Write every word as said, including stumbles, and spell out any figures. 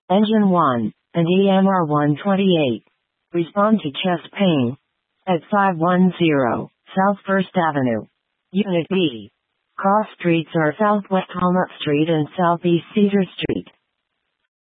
Engine one, and E M R one twenty-eight. Respond to chest pain. At five one zero, South First Avenue. Unit B. Cross streets are Southwest Walnut Street and Southeast Cedar Street.